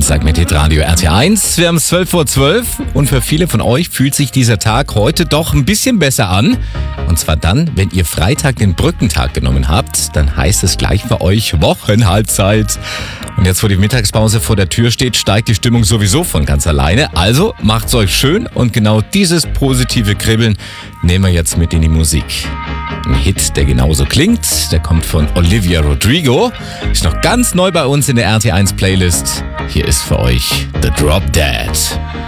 Donnerstag mit Hitradio RT1. Wir haben 12:12 Uhr und für viele von euch fühlt sich dieser Tag heute doch ein bisschen besser an. Und zwar dann, wenn ihr Freitag den Brückentag genommen habt, dann heißt es gleich für euch Wochenhalbzeit. Und jetzt, wo die Mittagspause vor der Tür steht, steigt die Stimmung sowieso von ganz alleine. Also macht's euch schön und genau dieses positive Kribbeln nehmen wir jetzt mit in die Musik. Ein Hit, der genauso klingt, der kommt von Olivia Rodrigo, ist noch ganz neu bei uns in der RT1 Playlist. Hier ist für euch The Drop Dead.